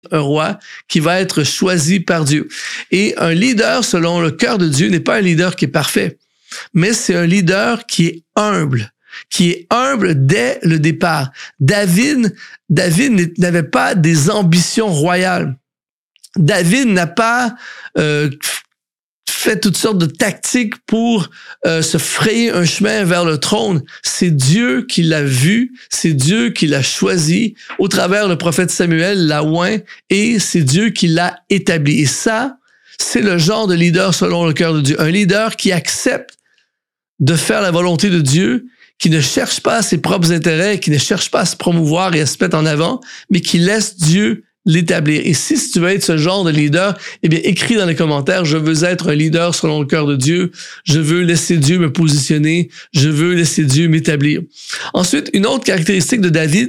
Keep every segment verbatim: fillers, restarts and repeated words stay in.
un roi qui va être choisi par Dieu. Et un leader, selon le cœur de Dieu, n'est pas un leader qui est parfait, mais c'est un leader qui est humble, qui est humble dès le départ. David, David n'avait pas des ambitions royales. David n'a pas euh, fait toutes sortes de tactiques pour euh, se frayer un chemin vers le trône. C'est Dieu qui l'a vu, c'est Dieu qui l'a choisi au travers le prophète Samuel, l'a oint, et c'est Dieu qui l'a établi. Et ça, c'est le genre de leader selon le cœur de Dieu. Un leader qui accepte de faire la volonté de Dieu, qui ne cherche pas ses propres intérêts, qui ne cherche pas à se promouvoir et à se mettre en avant, mais qui laisse Dieu l'établir. Et si, si tu veux être ce genre de leader, eh bien, écris dans les commentaires, je veux être un leader selon le cœur de Dieu, je veux laisser Dieu me positionner, je veux laisser Dieu m'établir. Ensuite, une autre caractéristique de David,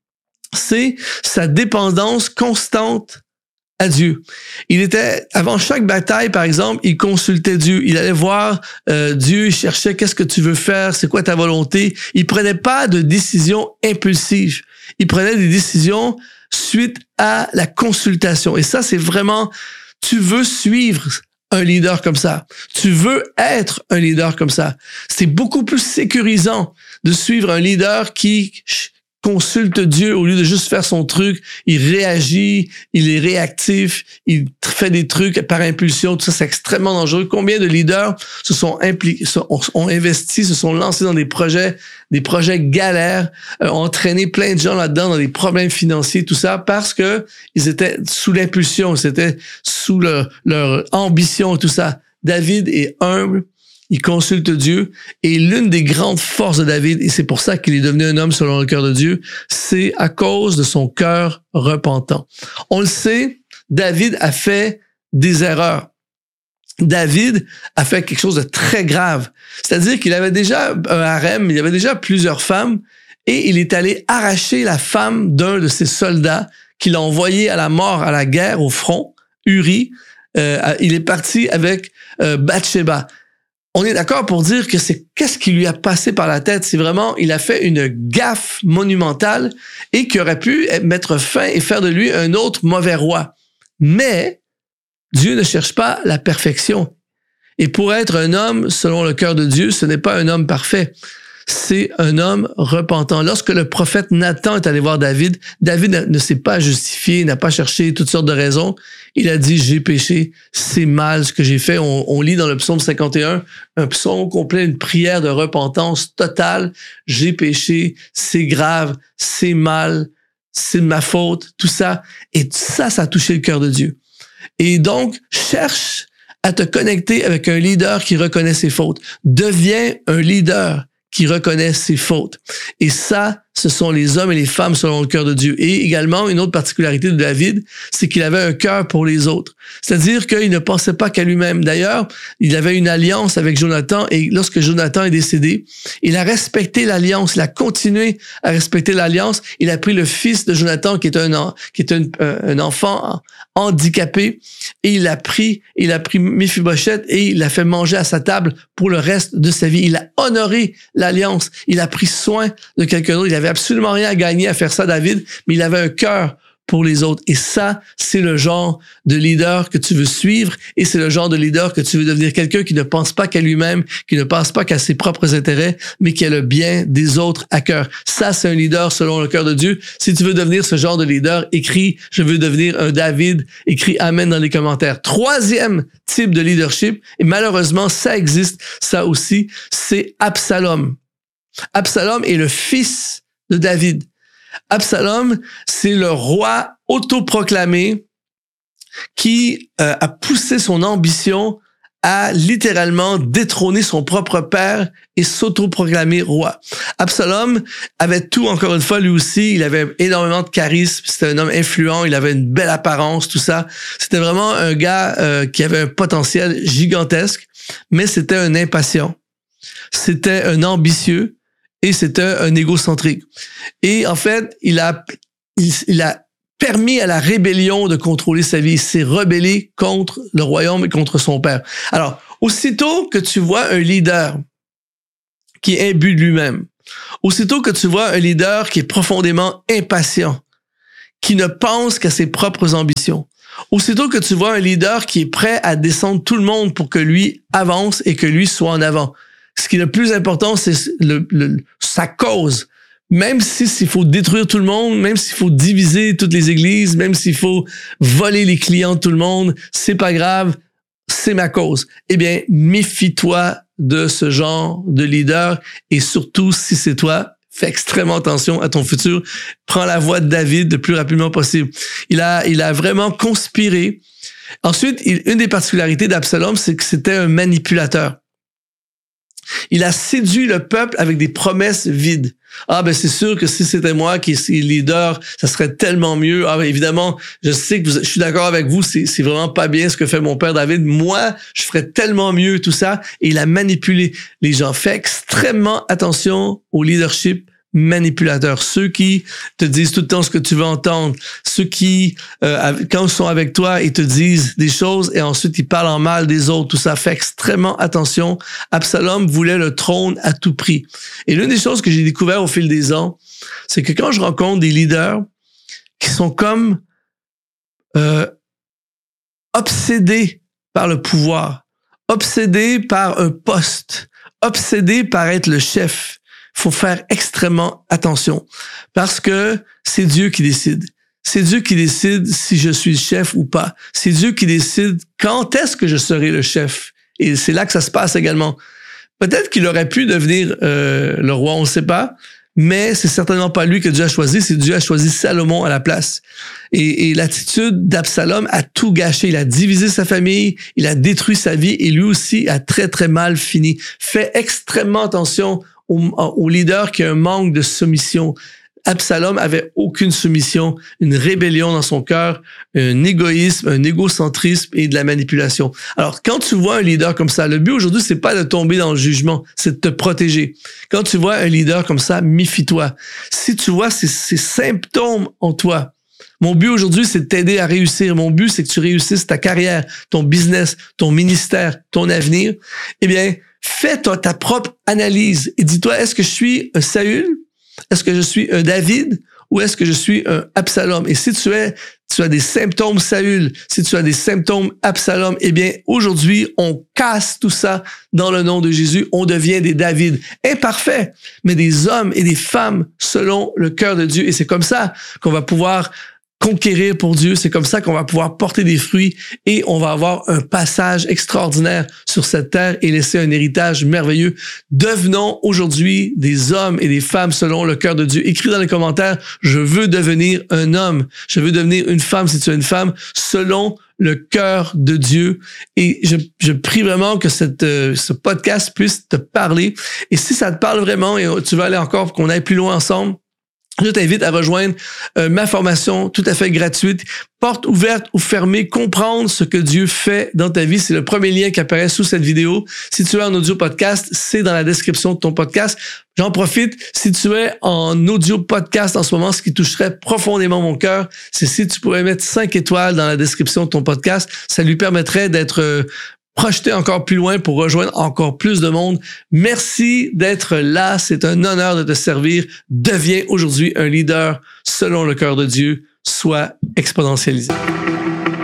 c'est sa dépendance constante à Dieu. Il était, avant chaque bataille, par exemple, il consultait Dieu. Il allait voir euh, Dieu, il cherchait qu'est-ce que tu veux faire, c'est quoi ta volonté. Il prenait pas de décisions impulsives. Il prenait des décisions suite à la consultation. Et ça, c'est vraiment, tu veux suivre un leader comme ça. Tu veux être un leader comme ça. C'est beaucoup plus sécurisant de suivre un leader qui consulte Dieu au lieu de juste faire son truc. Il réagit, il est réactif, il fait des trucs par impulsion. Tout ça, c'est extrêmement dangereux. Combien de leaders se sont impliqués, ont, ont investi, se sont lancés dans des projets, des projets galères, euh, ont entraîné plein de gens là-dedans dans des problèmes financiers, tout ça, parce que ils étaient sous l'impulsion, c'était sous leur, leur ambition, tout ça. David est humble. Il consulte Dieu, et l'une des grandes forces de David, et c'est pour ça qu'il est devenu un homme selon le cœur de Dieu, c'est à cause de son cœur repentant. On le sait, David a fait des erreurs. David a fait quelque chose de très grave. C'est-à-dire qu'il avait déjà un harem, il avait déjà plusieurs femmes, et il est allé arracher la femme d'un de ses soldats qu'il a envoyé à la mort, à la guerre, au front, Uri. Euh, il est parti avec euh, Bathsheba. On est d'accord pour dire que c'est qu'est-ce qui lui a passé par la tête. C'est vraiment, il a fait une gaffe monumentale et qui aurait pu mettre fin et faire de lui un autre mauvais roi. Mais Dieu ne cherche pas la perfection. Et pour être un homme selon le cœur de Dieu, ce n'est pas un homme parfait. C'est un homme repentant. Lorsque le prophète Nathan est allé voir David, David ne s'est pas justifié, n'a pas cherché toutes sortes de raisons. Il a dit, j'ai péché, c'est mal ce que j'ai fait. On, on lit dans le psaume cinquante et un, un psaume complet, une prière de repentance totale. J'ai péché, c'est grave, c'est mal, c'est de ma faute, tout ça. Et ça, ça a touché le cœur de Dieu. Et donc, cherche à te connecter avec un leader qui reconnaît ses fautes. Deviens un leader qui reconnaît ses fautes. Et ça, ce sont les hommes et les femmes selon le cœur de Dieu. Et également, une autre particularité de David, c'est qu'il avait un cœur pour les autres. C'est-à-dire qu'il ne pensait pas qu'à lui-même. D'ailleurs, il avait une alliance avec Jonathan, et lorsque Jonathan est décédé, il a respecté l'alliance, il a continué à respecter l'alliance. Il a pris le fils de Jonathan, qui est un, qui est un, un enfant handicapé, et il a pris, il a pris Méphibosheth et il l'a fait manger à sa table pour le reste de sa vie. Il a honoré l'alliance. Il a pris soin de quelqu'un d'autre. Il avait absolument rien à gagner à faire ça, David, mais il avait un cœur pour les autres. Et ça, c'est le genre de leader que tu veux suivre, et c'est le genre de leader que tu veux devenir, quelqu'un qui ne pense pas qu'à lui-même, qui ne pense pas qu'à ses propres intérêts, mais qui a le bien des autres à cœur. Ça, c'est un leader selon le cœur de Dieu. Si tu veux devenir ce genre de leader, écris « Je veux devenir un David », écris « Amen » dans les commentaires. Troisième type de leadership, et malheureusement, ça existe, ça aussi, c'est Absalom. Absalom est le fils de David. Absalom, c'est le roi autoproclamé qui euh, a poussé son ambition à littéralement détrôner son propre père et s'autoproclamer roi. Absalom avait tout, encore une fois, lui aussi. Il avait énormément de charisme. C'était un homme influent. Il avait une belle apparence, tout ça. C'était vraiment un gars euh, qui avait un potentiel gigantesque, mais c'était un impatient. C'était un ambitieux. Et c'était un égocentrique. Et en fait, il a, il, il a permis à la rébellion de contrôler sa vie. Il s'est rebellé contre le royaume et contre son père. Alors, aussitôt que tu vois un leader qui est imbu de lui-même, aussitôt que tu vois un leader qui est profondément impatient, qui ne pense qu'à ses propres ambitions. Aussitôt que tu vois un leader qui est prêt à descendre tout le monde pour que lui avance et que lui soit en avant, ce qui est le plus important, c'est le, le, sa cause. Même si s'il faut détruire tout le monde, même s'il faut diviser toutes les églises, même s'il faut voler les clients de tout le monde, c'est pas grave, c'est ma cause. Eh bien, méfie-toi de ce genre de leader et surtout, si c'est toi, fais extrêmement attention à ton futur. Prends la voie de David le plus rapidement possible. Il a, il a vraiment conspiré. Ensuite, il, une des particularités d'Absalom, c'est que c'était un manipulateur. Il a séduit le peuple avec des promesses vides. Ah, ben, c'est sûr que si c'était moi qui est leader, ça serait tellement mieux. Ah, ben, évidemment, je sais que vous, je suis d'accord avec vous, c'est, c'est vraiment pas bien ce que fait mon père David. Moi, je ferais tellement mieux tout ça. Et il a manipulé les gens. Fais extrêmement attention au leadership manipulateurs, ceux qui te disent tout le temps ce que tu veux entendre, ceux qui, euh, quand ils sont avec toi, ils te disent des choses et ensuite ils parlent en mal des autres, tout ça. Fait extrêmement attention. Absalom voulait le trône à tout prix. Et l'une des choses que j'ai découvert au fil des ans, c'est que quand je rencontre des leaders qui sont comme euh, obsédés par le pouvoir, obsédés par un poste, obsédés par être le chef, faut faire extrêmement attention parce que c'est Dieu qui décide. C'est Dieu qui décide si je suis le chef ou pas. C'est Dieu qui décide quand est-ce que je serai le chef. Et c'est là que ça se passe également. Peut-être qu'il aurait pu devenir euh, le roi, on ne sait pas, mais c'est certainement pas lui que Dieu a choisi, c'est Dieu a choisi Salomon à la place. Et, et l'attitude d'Absalom a tout gâché. Il a divisé sa famille, il a détruit sa vie et lui aussi a très, très mal fini. Fais extrêmement attention Au, au leader qui a un manque de soumission. Absalom avait aucune soumission, une rébellion dans son cœur, un égoïsme, un égocentrisme et de la manipulation. Alors, quand tu vois un leader comme ça, le but aujourd'hui, c'est pas de tomber dans le jugement, c'est de te protéger. Quand tu vois un leader comme ça, méfie-toi. Si tu vois ces, ces symptômes en toi, mon but aujourd'hui, c'est de t'aider à réussir. Mon but, c'est que tu réussisses ta carrière, ton business, ton ministère, ton avenir. Eh bien, fais toi ta propre analyse et dis-toi, est-ce que je suis un Saül? Est-ce que je suis un David? Ou est-ce que je suis un Absalom? Et si tu es, tu as des symptômes Saül, si tu as des symptômes Absalom, eh bien, aujourd'hui, on casse tout ça dans le nom de Jésus. On devient des David. Imparfaits, mais des hommes et des femmes selon le cœur de Dieu. Et c'est comme ça qu'on va pouvoir conquérir pour Dieu, c'est comme ça qu'on va pouvoir porter des fruits et on va avoir un passage extraordinaire sur cette terre et laisser un héritage merveilleux. Devenons aujourd'hui des hommes et des femmes selon le cœur de Dieu. Écris dans les commentaires, je veux devenir un homme, je veux devenir une femme si tu es une femme, selon le cœur de Dieu. Et je, je prie vraiment que cette, euh, ce podcast puisse te parler. Et si ça te parle vraiment et tu veux aller encore pour qu'on aille plus loin ensemble, je t'invite à rejoindre euh, ma formation tout à fait gratuite, porte ouverte ou fermée, comprendre ce que Dieu fait dans ta vie. C'est le premier lien qui apparaît sous cette vidéo. Si tu es en audio podcast, c'est dans la description de ton podcast. J'en profite. Si tu es en audio podcast en ce moment, ce qui toucherait profondément mon cœur, c'est si tu pouvais mettre cinq étoiles dans la description de ton podcast. Ça lui permettrait d'être euh, projeter encore plus loin pour rejoindre encore plus de monde. Merci d'être là. C'est un honneur de te servir. Deviens aujourd'hui un leader selon le cœur de Dieu. Sois exponentialisé.